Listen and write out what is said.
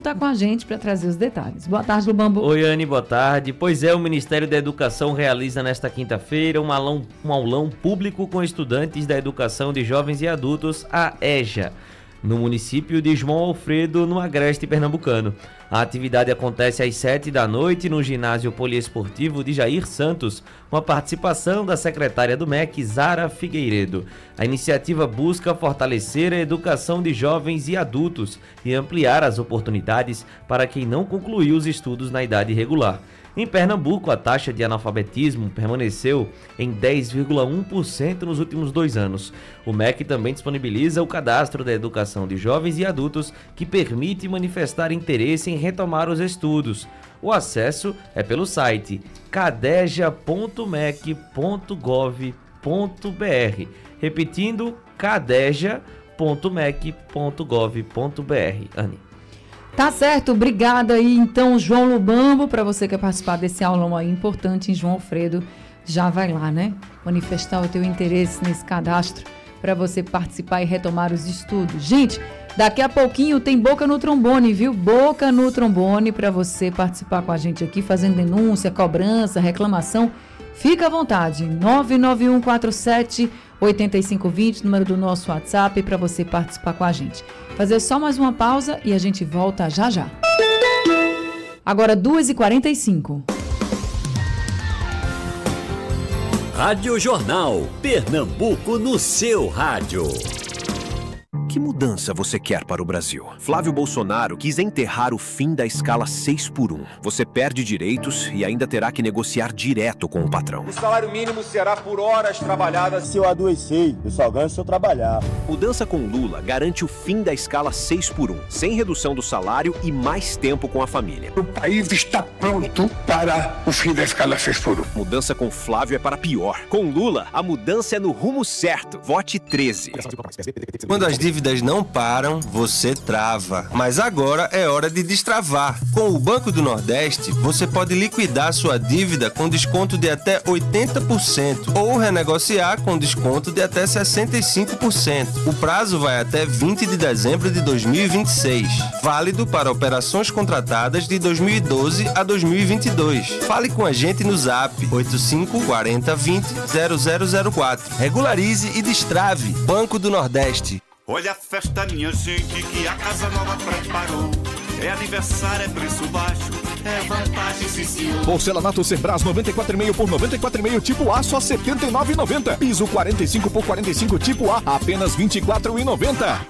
Está com a gente para trazer os detalhes. Boa tarde, Lubambo. Oi, Anne, boa tarde. Pois é, o Ministério da Educação realiza nesta quinta-feira um aulão público com estudantes da Educação de Jovens e Adultos, a EJA, no município de João Alfredo, no Agreste Pernambucano. A atividade acontece às 19h no ginásio poliesportivo de Jair Santos, com a participação da secretária do MEC, Zara Figueiredo. A iniciativa busca fortalecer a educação de jovens e adultos e ampliar as oportunidades para quem não concluiu os estudos na idade regular. Em Pernambuco, a taxa de analfabetismo permaneceu em 10,1% nos últimos 2 anos. O MEC também disponibiliza o cadastro da educação de jovens e adultos, que permite manifestar interesse em retomar os estudos. O acesso é pelo site cadeja.mec.gov.br. Repetindo, cadeja.mec.gov.br. Anne. Tá certo, obrigada aí então, João Lubambo, para você que quer participar desse aulão aí importante em João Alfredo, já vai lá, né? Manifestar o teu interesse nesse cadastro para você participar e retomar os estudos. Gente, daqui a pouquinho tem Boca no Trombone, viu? Boca no Trombone para você participar com a gente aqui, fazendo denúncia, cobrança, reclamação. Fica à vontade, 99147-8520, número do nosso WhatsApp, para você participar com a gente. Fazer só mais uma pausa e a gente volta já já. Agora 2h45. Rádio Jornal, Pernambuco no seu rádio. Que mudança você quer para o Brasil? Flávio Bolsonaro quis enterrar o fim da escala 6x1. Você perde direitos e ainda terá que negociar direto com o patrão. O salário mínimo será por horas trabalhadas. Se eu adoecer, eu só ganho se eu trabalhar. Mudança com Lula garante o fim da escala 6x1, sem redução do salário e mais tempo com a família. O país está pronto para o fim da escala 6x1. Mudança com Flávio é para pior. Com Lula, a mudança é no rumo certo. Vote 13. Quando as dívidas não param, você trava. Mas agora é hora de destravar. Com o Banco do Nordeste, você pode liquidar sua dívida com desconto de até 80% ou renegociar com desconto de até 65%. O prazo vai até 20 de dezembro de 2026. Válido para operações contratadas de 2012 a 2022. Fale com a gente no Zap 85 40 20 0004. Regularize e destrave. Banco do Nordeste. Olha a festa, minha gente, que a Casa Nova preparou. É aniversário, é preço baixo, é vantagem, sim, senhor. Porcelanato Cerbras 94,5 por 94,5 tipo A, só R$ 79,90. Piso 45 por 45 tipo A, apenas R$ 24,90.